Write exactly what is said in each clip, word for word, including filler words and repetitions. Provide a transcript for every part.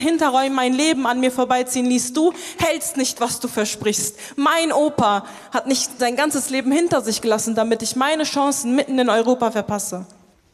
Hinterräumen mein Leben an mir vorbeiziehen ließ. Du hältst nicht, was du versprichst. Mein Opa hat nicht sein ganzes Leben hinter sich gelassen, damit ich meine Chancen mitten in Europa verpasse.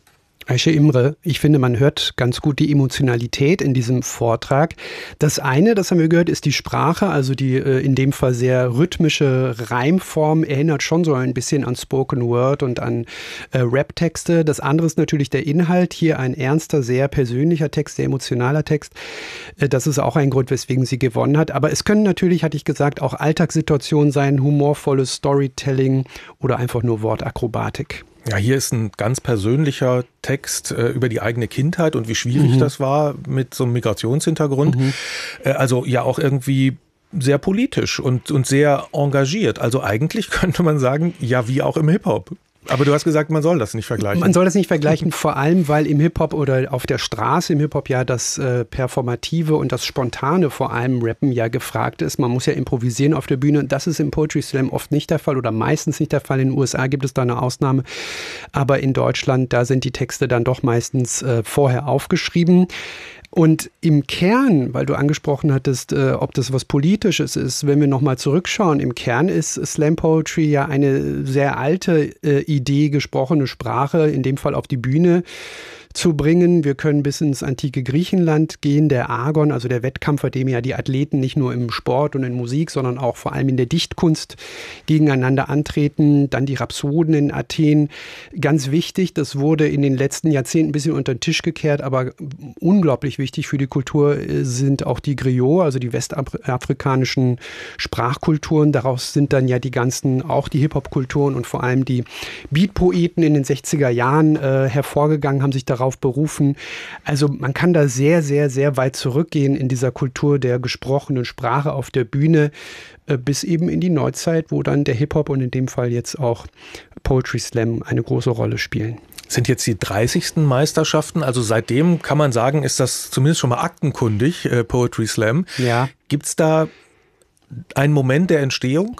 Ayşe Imre, ich finde, man hört ganz gut die Emotionalität in diesem Vortrag. Das eine, das haben wir gehört, ist die Sprache, also die äh, in dem Fall sehr rhythmische Reimform, erinnert schon so ein bisschen an Spoken Word und an äh, Rap-Texte. Das andere ist natürlich der Inhalt, hier ein ernster, sehr persönlicher Text, sehr emotionaler Text. Äh, das ist auch ein Grund, weswegen sie gewonnen hat. Aber es können natürlich, hatte ich gesagt, auch Alltagssituationen sein, humorvolles Storytelling oder einfach nur Wortakrobatik. Ja, hier ist ein ganz persönlicher Text äh, über die eigene Kindheit und wie schwierig mhm. das war mit so einem Migrationshintergrund. Mhm. Äh, also ja auch irgendwie sehr politisch und, und sehr engagiert. Also eigentlich könnte man sagen, ja wie auch im Hip-Hop. Aber du hast gesagt, man soll das nicht vergleichen. Man soll das nicht vergleichen, vor allem, weil im Hip-Hop oder auf der Straße im Hip-Hop ja das äh, Performative und das Spontane vor allem Rappen ja gefragt ist. Man muss ja improvisieren auf der Bühne. Das ist im Poetry Slam oft nicht der Fall oder meistens nicht der Fall. In den U S A gibt es da eine Ausnahme. Aber in Deutschland, da sind die Texte dann doch meistens äh, vorher aufgeschrieben. Und im Kern, weil du angesprochen hattest, äh, ob das was Politisches ist, wenn wir nochmal zurückschauen, im Kern ist Slam Poetry ja eine sehr alte äh, Idee, gesprochene Sprache, in dem Fall auf die Bühne zu bringen. Wir können bis ins antike Griechenland gehen, der Agon, also der Wettkampf, bei dem ja die Athleten nicht nur im Sport und in Musik, sondern auch vor allem in der Dichtkunst gegeneinander antreten. Dann die Rhapsoden in Athen. Ganz wichtig, das wurde in den letzten Jahrzehnten ein bisschen unter den Tisch gekehrt, aber unglaublich wichtig für die Kultur sind auch die Griots, also die westafrikanischen Sprachkulturen. Daraus sind dann ja die ganzen, auch die Hip-Hop-Kulturen und vor allem die Beat-Poeten in den sechziger Jahren äh, hervorgegangen, haben sich darauf berufen. Also man kann da sehr, sehr, sehr weit zurückgehen in dieser Kultur der gesprochenen Sprache auf der Bühne äh, bis eben in die Neuzeit, wo dann der Hip-Hop und in dem Fall jetzt auch Poetry Slam eine große Rolle spielen. Sind jetzt die dreißigsten Meisterschaften, also seitdem kann man sagen, ist das zumindest schon mal aktenkundig, äh, Poetry Slam. Ja. Gibt es da einen Moment der Entstehung?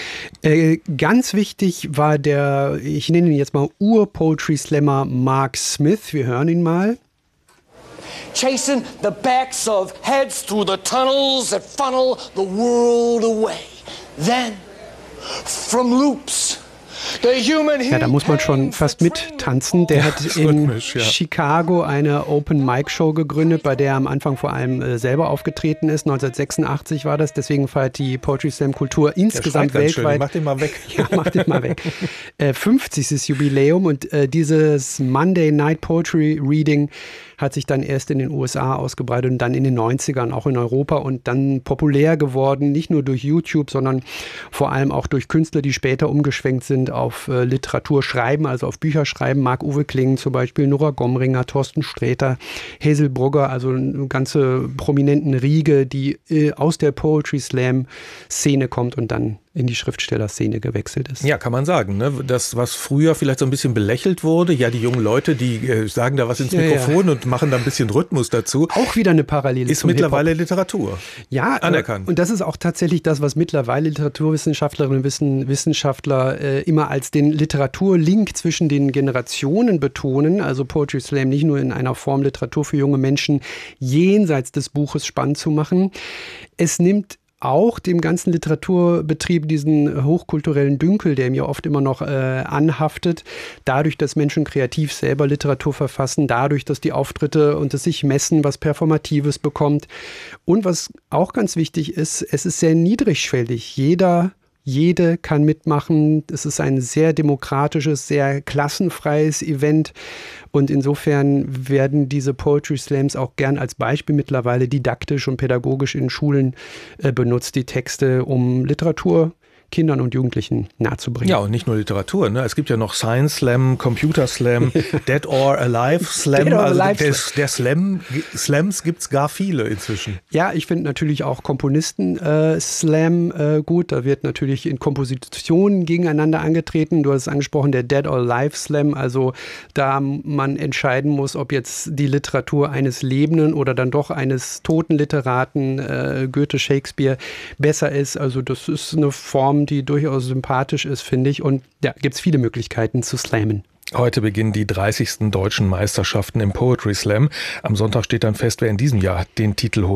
Äh, ganz wichtig war der, ich nenne ihn jetzt mal Ur-Poetry-Slammer Mark Smith. Wir hören ihn mal. Chasing the backs of heads through the tunnels that funnel the world away. Then, from loops, ja, da muss man schon fast mittanzen. Der hat in rhythmisch, ja. Chicago eine Open-Mic-Show gegründet, bei der er am Anfang vor allem äh, selber aufgetreten ist. neunzehnhundertsechsundachtzig war das. Deswegen feiert die Poetry Slam-Kultur insgesamt weltweit. Schön. Mach den mal weg. Ja, mach den mal weg. Äh, fünfzigstes Jubiläum und äh, dieses Monday Night Poetry Reading hat sich dann erst in den U S A ausgebreitet und dann in den neunzigern auch in Europa und dann populär geworden, nicht nur durch YouTube, sondern vor allem auch durch Künstler, die später umgeschwenkt sind auf äh, Literatur schreiben, also auf Bücher schreiben. Marc-Uwe Kling zum Beispiel, Nora Gomringer, Thorsten Sträter, Hazel Brugger, also eine ganze prominenten Riege, die äh, aus der Poetry Slam Szene kommt und dann in die Schriftstellerszene gewechselt ist. Ja, kann man sagen. Ne? Das, was früher vielleicht so ein bisschen belächelt wurde, ja, die jungen Leute, die äh, sagen da was ins ja, Mikrofon ja. und machen da ein bisschen Rhythmus dazu. Auch wieder eine Parallele ist zum mittlerweile Hip-Hop. Literatur. Ja, anerkannt. Und das ist auch tatsächlich das, was mittlerweile Literaturwissenschaftlerinnen und Wissenschaftler äh, immer als den Literaturlink zwischen den Generationen betonen. Also Poetry Slam nicht nur in einer Form Literatur für junge Menschen jenseits des Buches spannend zu machen. Es nimmt auch dem ganzen Literaturbetrieb diesen hochkulturellen Dünkel, der mir oft immer noch äh, anhaftet, dadurch, dass Menschen kreativ selber Literatur verfassen, dadurch, dass die Auftritte und das sich messen, was Performatives bekommt. Und was auch ganz wichtig ist, es ist sehr niedrigschwellig. Jeder Jede kann mitmachen. Es ist ein sehr demokratisches, sehr klassenfreies Event. Und insofern werden diese Poetry Slams auch gern als Beispiel mittlerweile didaktisch und pädagogisch in Schulen äh, benutzt, die Texte, um Literatur Kindern und Jugendlichen nahezubringen. Ja, und nicht nur Literatur. Ne? Es gibt ja noch Science Slam, Computer Slam, Dead or Alive Slam. Dead or also Alive der, der Slam, Slams gibt es gar viele inzwischen. Ja, ich finde natürlich auch Komponisten äh, Slam äh, gut. Da wird natürlich in Kompositionen gegeneinander angetreten. Du hast es angesprochen, der Dead or Alive Slam. Also da man entscheiden muss, ob jetzt die Literatur eines lebenden oder dann doch eines toten Literaten, äh, Goethe, Shakespeare, besser ist. Also das ist eine Form, die durchaus sympathisch ist, finde ich. Und ja, gibt es viele Möglichkeiten zu slammen. Heute beginnen die dreißigsten deutschen Meisterschaften im Poetry Slam. Am Sonntag steht dann fest, wer in diesem Jahr den Titel holt.